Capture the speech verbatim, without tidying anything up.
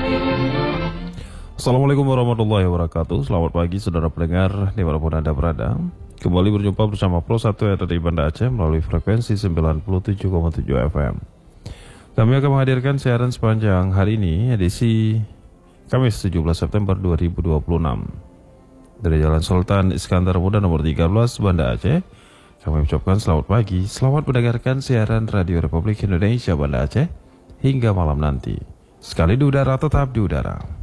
Assalamualaikum warahmatullahi wabarakatuh. Selamat pagi saudara pendengar dimanapun Anda berada. Kembali berjumpa bersama Pro satu yang ada di Banda Aceh melalui frekuensi sembilan puluh tujuh koma tujuh F M. Kami akan menghadirkan siaran sepanjang hari ini, edisi Kamis tujuh belas September dua ribu dua puluh enam. Dari Jalan Sultan Iskandar Muda nomor tiga belas Banda Aceh, kami ucapkan selamat pagi, selamat mendengarkan siaran Radio Republik Indonesia Banda Aceh hingga malam nanti. Sekali di udara tetap di udara.